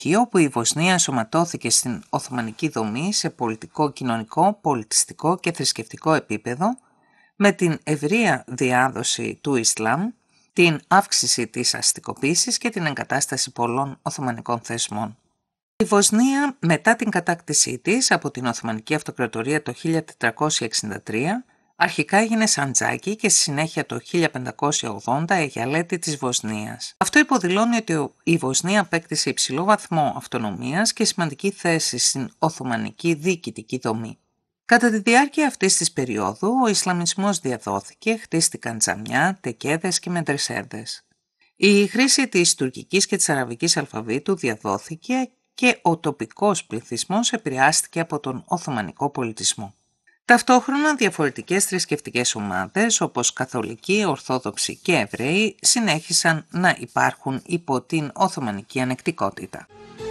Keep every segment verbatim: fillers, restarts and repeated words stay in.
όπου η Βοσνία ενσωματώθηκε στην Οθωμανική δομή σε πολιτικό, κοινωνικό, πολιτιστικό και θρησκευτικό επίπεδο, με την ευρεία διάδοση του Ισλάμ, την αύξηση της αστικοποίησης και την εγκατάσταση πολλών Οθωμανικών θεσμών. Η Βοσνία, μετά την κατάκτησή της από την Οθωμανική Αυτοκρατορία το χίλια τετρακόσια εξήντα τρία, αρχικά έγινε Σαντζάκη και στη συνέχεια το χίλια πεντακόσια ογδόντα Αιγιαλέτη της Βοσνίας. Αυτό υποδηλώνει ότι η Βοσνία απέκτησε υψηλό βαθμό αυτονομίας και σημαντική θέση στην Οθωμανική διοικητική δομή. Κατά τη διάρκεια αυτής της περίοδου, ο Ισλαμισμός διαδόθηκε, χτίστηκαν τζαμιά, τεκέδες και μεντρεσέδες. Η χρήση της τουρκικής και της αραβικής αλφαβήτου διαδόθηκε και ο τοπικός πληθυσμός επηρεάστηκε από τον Οθωμανικό πολιτισμό. Ταυτόχρονα διαφορετικές θρησκευτικές ομάδες όπως Καθολικοί, Ορθόδοξοι και Εβραίοι συνέχισαν να υπάρχουν υπό την Οθωμανική ανεκτικότητα.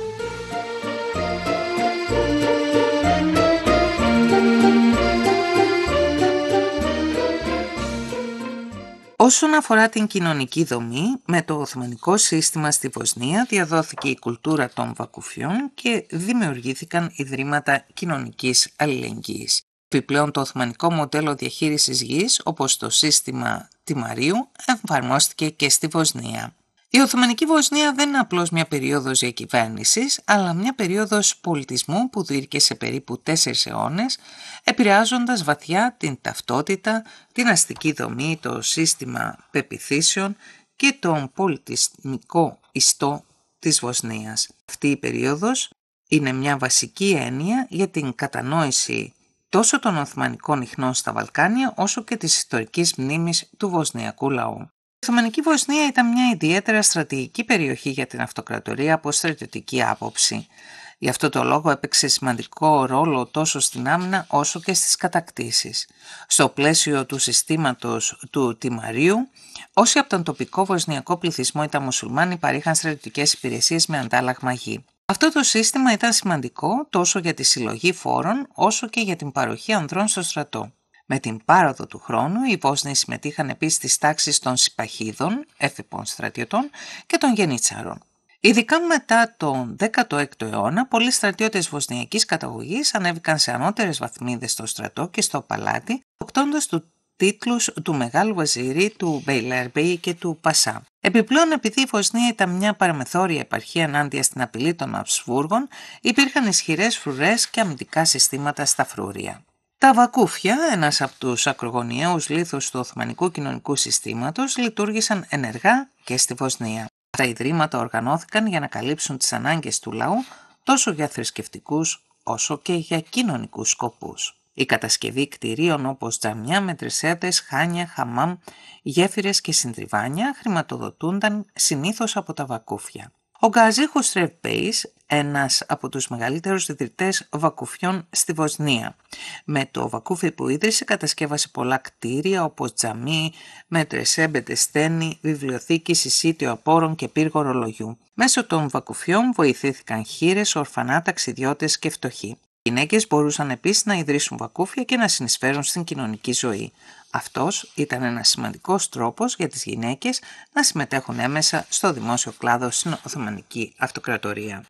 Όσον αφορά την κοινωνική δομή, με το Οθωμανικό σύστημα στη Βοσνία διαδόθηκε η κουλτούρα των βακουφιών και δημιουργήθηκαν ιδρύματα κοινωνικής αλληλεγγύης. Επιπλέον το Οθωμανικό μοντέλο διαχείρισης γης, όπως το σύστημα τιμαρίου, εφαρμόστηκε και στη Βοσνία. Η Οθωμανική Βοσνία δεν είναι απλώς μια περίοδος διακυβέρνησης, αλλά μια περίοδος πολιτισμού που διήρκεσε περίπου τέσσερις αιώνες, επηρεάζοντας βαθιά την ταυτότητα, την αστική δομή, το σύστημα πεποιθήσεων και τον πολιτισμικό ιστό της Βοσνίας. Αυτή η περίοδος είναι μια βασική έννοια για την κατανόηση τόσο των Οθωμανικών ιχνών στα Βαλκάνια, όσο και της ιστορικής μνήμης του βοσνιακού λαού. Η Οθωμανική Βοσνία ήταν μια ιδιαίτερα στρατηγική περιοχή για την αυτοκρατορία από στρατιωτική άποψη. Γι' αυτό το λόγο έπαιξε σημαντικό ρόλο τόσο στην άμυνα όσο και στις κατακτήσεις. Στο πλαίσιο του συστήματος του τιμαρίου, όσοι από τον τοπικό βοσνιακό πληθυσμό ήταν μουσουλμάνοι παρήχαν στρατιωτικές υπηρεσίες με αντάλλαγμα γη. Αυτό το σύστημα ήταν σημαντικό τόσο για τη συλλογή φόρων όσο και για την παροχή ανδρών στο στρατό. Με την πάροδο του χρόνου, οι Βόσνοι συμμετείχαν επίσης στις τάξεις των Σιπαχίδων, έφυπων στρατιωτών και των Γενίτσαρων. Ειδικά μετά τον δέκατο έκτο αιώνα, πολλοί στρατιώτες βοσνιακής καταγωγής ανέβηκαν σε ανώτερες βαθμίδες στο στρατό και στο παλάτι, αποκτώντας του τίτλους του Μεγάλου Βαζίρι, του Μπεϊλέρμπεϊ και του Πασά. Επιπλέον, επειδή η Βοσνία ήταν μια παραμεθόρια επαρχία ενάντια στην απειλή των Αυσβούργων, υπήρχαν ισχυρές φρουρές και αμυντικά συστήματα στα φρούρια. Τα βακούφια, ένας από τους ακρογωνιαίους λίθους του Οθωμανικού κοινωνικού συστήματος, λειτουργήσαν ενεργά και στη Βοσνία. Τα ιδρύματα οργανώθηκαν για να καλύψουν τις ανάγκες του λαού τόσο για θρησκευτικούς όσο και για κοινωνικούς σκοπούς. Η κατασκευή κτηρίων όπως τζαμιά, μετρεσέδες, χάνια, χαμάμ, γέφυρες και συντριβάνια χρηματοδοτούνταν συνήθως από τα βακούφια. Ο Γκάζι Χουσρεφ Μπέης, ένας από τους μεγαλύτερους ιδρυτές βακουφιών στη Βοσνία. Με το βακούφι που ίδρυσε κατασκεύασε πολλά κτίρια όπως τζαμί, μετρεσέ, μπετεστένη, βιβλιοθήκη, συσίτιο απόρων και πύργο ρολογιού. Μέσω των βακουφιών βοηθήθηκαν χήρες, ορφανά, ταξιδιώτες και φτωχοί. Οι γυναίκες μπορούσαν επίσης να ιδρύσουν βακούφια και να συνεισφέρουν στην κοινωνική ζωή. Αυτός ήταν ένας σημαντικός τρόπος για τις γυναίκες να συμμετέχουν έμεσα στο δημόσιο κλάδο στην Οθωμανική Αυτοκρατορία.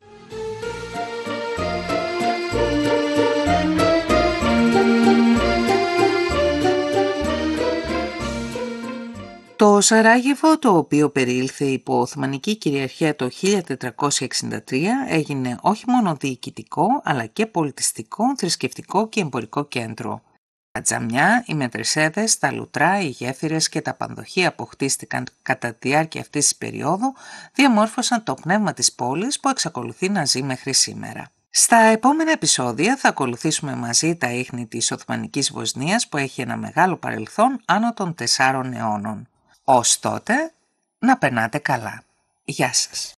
Το Σαράγεβο, το οποίο περιήλθε υπό Οθωμανική κυριαρχία το χίλια τετρακόσια εξήντα τρία, έγινε όχι μόνο διοικητικό, αλλά και πολιτιστικό, θρησκευτικό και εμπορικό κέντρο. Τα τζαμιά, οι μετρεσέδες, τα λουτρά, οι γέφυρες και τα πανδοχεία που χτίστηκαν κατά τη διάρκεια αυτής της περίοδου διαμόρφωσαν το πνεύμα της πόλης που εξακολουθεί να ζει μέχρι σήμερα. Στα επόμενα επεισόδια θα ακολουθήσουμε μαζί τα ίχνη της Οθωμανικής Βοσνίας που έχει ένα μεγάλο παρελθόν άνω των τεσσάρων αιώνων. Ως τότε, να περνάτε καλά. Γεια σας.